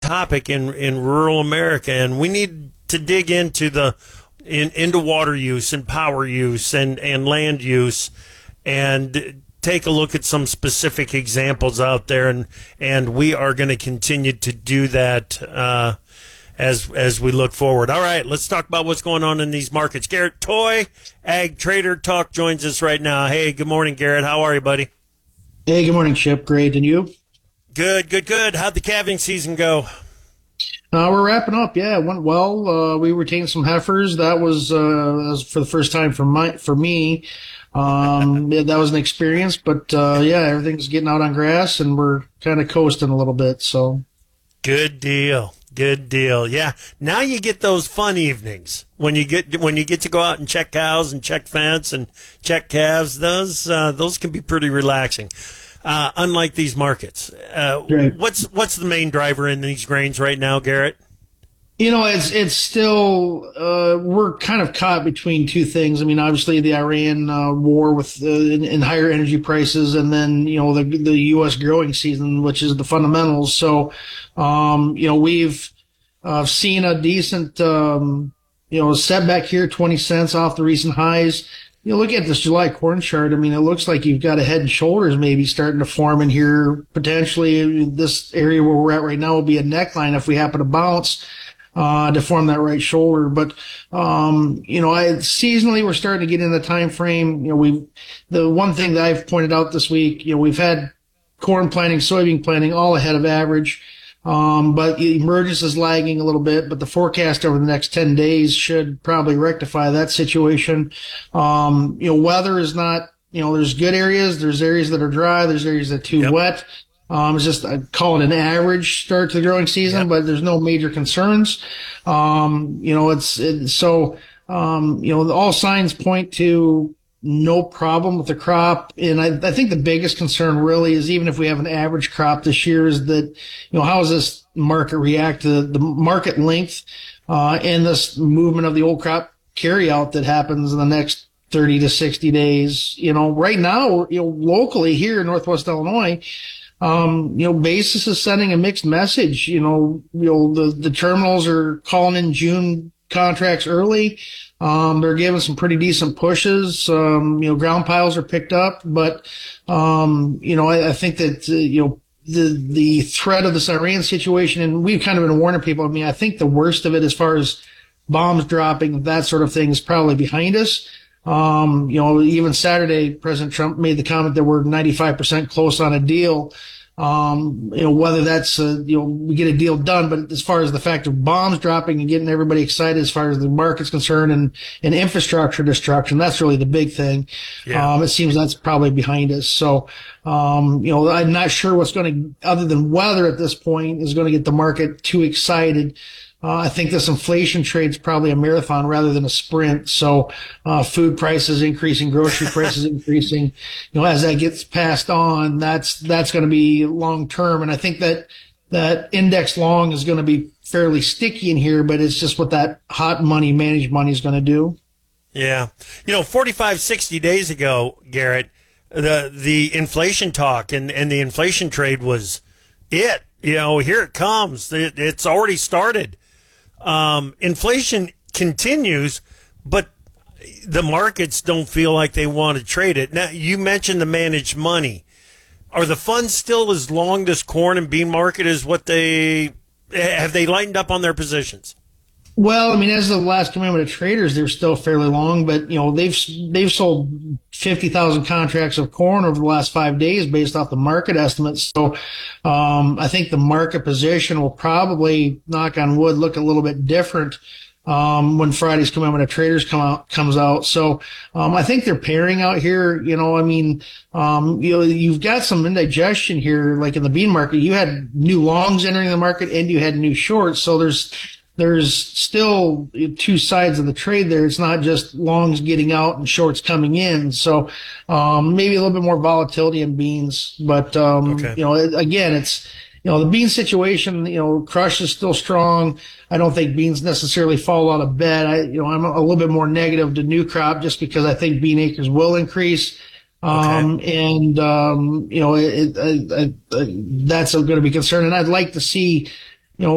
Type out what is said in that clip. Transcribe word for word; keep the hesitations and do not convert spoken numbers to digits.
topic in, in rural America, and we need to dig into the in, into water use and power use and, and land use and take a look at some specific examples out there, and, and we are going to continue to do that uh, as as we look forward. All right, let's talk about what's going on in these markets. Garrett Toy, Ag Trader Talk, joins us right now. Hey, good morning, Garrett. How are you, buddy? Hey, good morning, Chip. Great. And you? Good, good, good. How'd the calving season go? Uh, we're wrapping up. Yeah, it went well. Uh, we retained some heifers. That was, uh, that was for the first time for my for me. Um, yeah, that was an experience. But uh, yeah, everything's getting out on grass, and we're kind of coasting a little bit. So good deal. Good deal. Yeah. Now you get those fun evenings when you get when you get to go out and check cows and check fence and check calves. Those uh, those can be pretty relaxing. Uh, unlike these markets, uh, right. what's what's the main driver in these grains right now, Garrett? You know, it's it's still uh, we're kind of caught between two things. I mean, obviously the Iran uh, war with uh, and, and higher energy prices, and then you know the the U S growing season, which is the fundamentals. So, um, you know, we've uh, seen a decent um, you know setback here, twenty cents off the recent highs. You look at this July corn chart. I mean, it looks like you've got a head and shoulders maybe starting to form in here. Potentially, this area where we're at right now will be a neckline if we happen to bounce uh, to form that right shoulder. But um, you know, I, seasonally, we're starting to get in the time frame. You know, we the one thing that I've pointed out this week. You know, we've had corn planting, soybean planting all ahead of average. Um, but emergence is lagging a little bit, but the forecast over the next ten days should probably rectify that situation. Um, you know, weather is not, you know, there's good areas, there's areas that are dry, there's areas that are too yep. wet. Um, it's just, I call it an average start to the growing season, yep. but there's no major concerns. Um, you know, it's, it, so, um, you know, all signs point to no problem with the crop. And I, I think the biggest concern really is, even if we have an average crop this year, is that, you know, how does this market react to the market length, uh, and this movement of the old crop carryout that happens in the next thirty to sixty days. You know, right now, you know, locally here in Northwest Illinois, um, you know, Basis is sending a mixed message. You know, you know, the, the terminals are calling in June contracts early. Um, they're giving some pretty decent pushes. Um, you know, ground piles are picked up, but, um, you know, I, I think that, uh, you know, the, the threat of this Iran situation, and we've kind of been warning people. I mean, I think the worst of it, as far as bombs dropping, that sort of thing, is probably behind us. Um, you know, even Saturday, President Trump made the comment that we're ninety-five percent close on a deal. Um, you know, whether that's, uh, you know, we get a deal done, but as far as the fact of bombs dropping and getting everybody excited as far as the market's concerned, and, and infrastructure destruction, that's really the big thing. Yeah. Um, it seems that's probably behind us. So, um, you know, I'm not sure what's going to, other than weather at this point, is going to get the market too excited. Uh, I think this inflation trade's probably a marathon rather than a sprint. So, uh, food prices increasing, grocery prices increasing, you know, as that gets passed on, that's, that's going to be long term. And I think that, that index long is going to be fairly sticky in here, but it's just what that hot money, managed money is going to do. Yeah. You know, forty-five, sixty days ago, Garrett, the, the inflation talk and, and the inflation trade was it. You know, here it comes. It, it's already started. Um, inflation continues, but the markets don't feel like they want to trade it. Now, you mentioned the managed money. Are the funds still as long this corn and bean market as what they have? They lightened up on their positions? Well, I mean, as of the last commitment of traders, they're still fairly long, but, you know, they've, they've sold fifty thousand contracts of corn over the last five days based off the market estimates. So, um, I think the market position will probably, knock on wood, look a little bit different, um, when Friday's commitment of traders come out, comes out. So, um, I think they're pairing out here. You know, I mean, um, you know, you've got some indigestion here, like in the bean market. You had new longs entering the market and you had new shorts. So there's, There's still two sides of the trade there. It's not just longs getting out and shorts coming in. So, um, maybe a little bit more volatility in beans. But, um, okay. you know, again, it's, you know, the bean situation, you know, crush is still strong. I don't think beans necessarily fall out of bed. I, you know, I'm a little bit more negative to new crop just because I think bean acres will increase. Um, okay. and, um, you know, it, it, it, it, that's going to be concerned. And I'd like to see,